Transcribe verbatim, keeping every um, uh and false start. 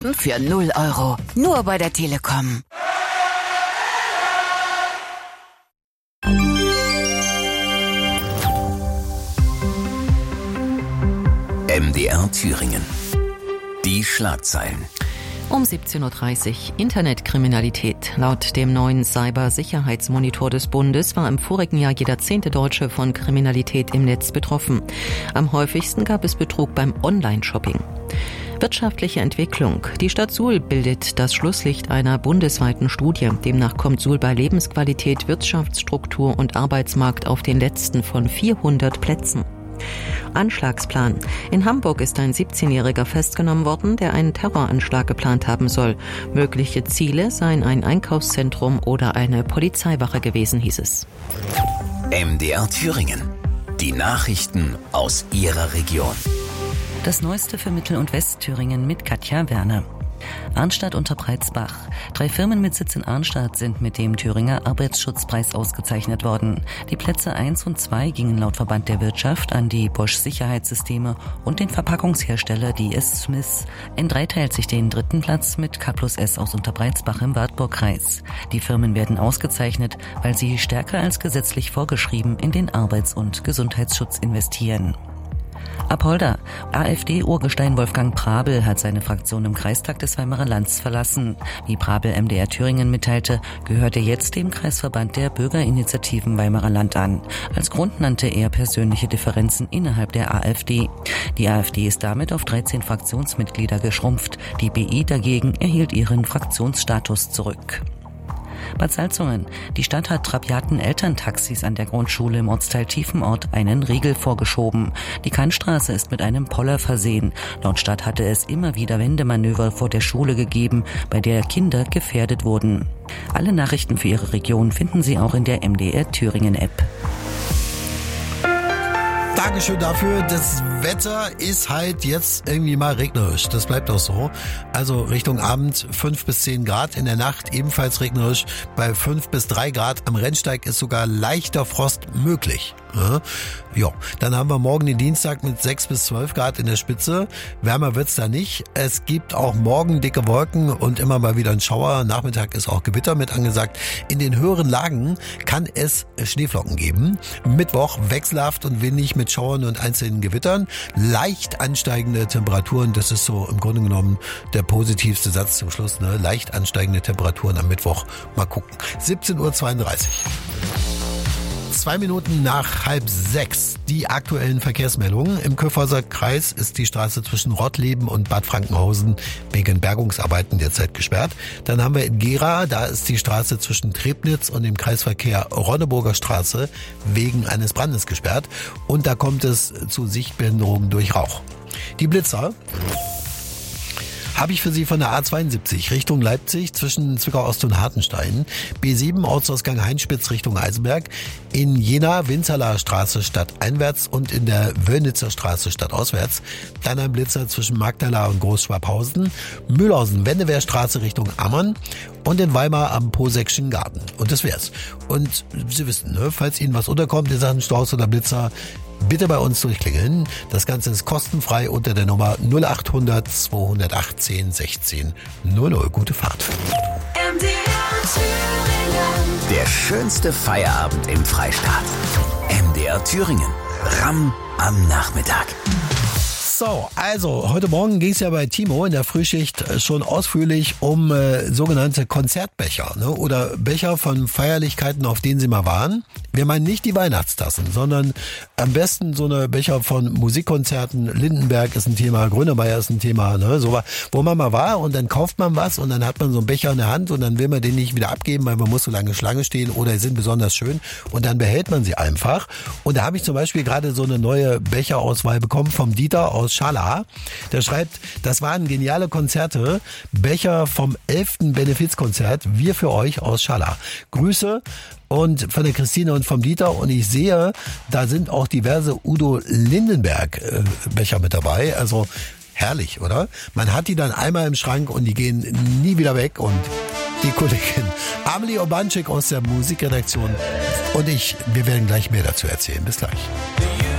Für null Euro. Nur bei der Telekom. M D R Thüringen. Die Schlagzeilen. Um siebzehn Uhr dreißig. Internetkriminalität. Laut dem neuen Cybersicherheitsmonitor des Bundes war im vorigen Jahr jeder zehnte Deutsche von Kriminalität im Netz betroffen. Am häufigsten gab es Betrug beim Online-Shopping. Wirtschaftliche Entwicklung. Die Stadt Suhl bildet das Schlusslicht einer bundesweiten Studie. Demnach kommt Suhl bei Lebensqualität, Wirtschaftsstruktur und Arbeitsmarkt auf den letzten von vierhundert Plätzen. Anschlagsplan. In Hamburg ist ein siebzehnjähriger festgenommen worden, der einen Terroranschlag geplant haben soll. Mögliche Ziele seien ein Einkaufszentrum oder eine Polizeiwache gewesen, hieß es. M D R Thüringen. Die Nachrichten aus Ihrer Region. Das Neueste für Mittel- und Westthüringen mit Katja Werner. Arnstadt unter Preizbach. Drei Firmen mit Sitz in Arnstadt sind mit dem Thüringer Arbeitsschutzpreis ausgezeichnet worden. Die Plätze eins und zwei gingen laut Verband der Wirtschaft an die Bosch Sicherheitssysteme und den Verpackungshersteller D S Smith. N drei teilt sich den dritten Platz mit K plus S aus Unterbreizbach im Wartburgkreis. Die Firmen werden ausgezeichnet, weil sie stärker als gesetzlich vorgeschrieben in den Arbeits- und Gesundheitsschutz investieren. Apolda. AfD-Urgestein Wolfgang Prabel hat seine Fraktion im Kreistag des Weimarer Lands verlassen. Wie Prabel M D R Thüringen mitteilte, gehört er jetzt dem Kreisverband der Bürgerinitiativen Weimarer Land an. Als Grund nannte er persönliche Differenzen innerhalb der AfD. Die AfD ist damit auf dreizehn Fraktionsmitglieder geschrumpft. Die B I dagegen erhielt ihren Fraktionsstatus zurück. Bad Salzungen. Die Stadt hat rabiaten Elterntaxis an der Grundschule im Ortsteil Tiefenort einen Riegel vorgeschoben. Die Kantstraße ist mit einem Poller versehen. Laut Stadt hatte es immer wieder Wendemanöver vor der Schule gegeben, bei der Kinder gefährdet wurden. Alle Nachrichten für Ihre Region finden Sie auch in der M D R Thüringen App. Dankeschön dafür. Das Wetter ist halt jetzt irgendwie mal regnerisch. Das bleibt auch so. Also Richtung Abend fünf bis zehn Grad. In der Nacht ebenfalls regnerisch. Bei fünf bis drei Grad. Am Rennsteig ist sogar leichter Frost möglich. Ja, jo. Dann haben wir morgen den Dienstag mit sechs bis zwölf Grad in der Spitze. Wärmer wird's da nicht. Es gibt auch morgen dicke Wolken und immer mal wieder ein Schauer. Nachmittag ist auch Gewitter mit angesagt. In den höheren Lagen kann es Schneeflocken geben. Mittwoch wechselhaft und windig mit Schauern und einzelnen Gewittern. Leicht ansteigende Temperaturen. Das ist so im Grunde genommen der positivste Satz zum Schluss. Ne? Leicht ansteigende Temperaturen am Mittwoch. Mal gucken. siebzehn Uhr zweiunddreißig. Zwei Minuten nach halb sechs. Die aktuellen Verkehrsmeldungen. Im Kyffhäuser Kreis ist die Straße zwischen Rottleben und Bad Frankenhausen wegen Bergungsarbeiten derzeit gesperrt. Dann haben wir in Gera, da ist die Straße zwischen Trebnitz und dem Kreisverkehr Ronneburger Straße wegen eines Brandes gesperrt. Und da kommt es zu Sichtbehinderungen durch Rauch. Die Blitzer habe ich für Sie von der A zweiundsiebzig Richtung Leipzig zwischen Zwickau-Ost und Hartenstein, B sieben Ortsausgang Heinspitz Richtung Eisenberg, in Jena Winzerler Straße stadteinwärts und in der Wöllnitzer Straße stadtauswärts, dann ein Blitzer zwischen Magdala und Großschwabhausen, Mühlhausen Wendewehrstraße Richtung Ammann und in Weimar am Posekschen Garten. Und das wär's. Und Sie wissen, ne, falls Ihnen was unterkommt in Sachen Staus oder Blitzer, bitte bei uns durchklingeln. Das Ganze ist kostenfrei unter der Nummer null acht hundert zweihundertachtzehn sechzehn null null. Gute Fahrt. M D R Thüringen. Der schönste Feierabend im Freistaat. M D R Thüringen. Ramm am Nachmittag. So, also heute Morgen ging es ja bei Timo in der Frühschicht schon ausführlich um äh, sogenannte Konzertbecher, ne? Oder Becher von Feierlichkeiten, auf denen Sie mal waren. Wir meinen nicht die Weihnachtstassen, sondern am besten so eine Becher von Musikkonzerten. Lindenberg ist ein Thema, Grönemeyer ist ein Thema, ne? So, wo man mal war und dann kauft man was und dann hat man so einen Becher in der Hand und dann will man den nicht wieder abgeben, weil man muss so lange Schlange stehen oder sie sind besonders schön und dann behält man sie einfach. Und da habe ich zum Beispiel gerade so eine neue Becherauswahl bekommen vom Dieter aus Schala. Der schreibt, das waren geniale Konzerte, Becher vom elften Benefizkonzert, wir für euch aus Schala. Grüße und von der Christine und vom Dieter und ich sehe, da sind auch diverse Udo Lindenberg äh, Becher mit dabei, also herrlich, oder? Man hat die dann einmal im Schrank und die gehen nie wieder weg und die Kollegin Amelie Obanczyk aus der Musikredaktion und ich, wir werden gleich mehr dazu erzählen. Bis gleich.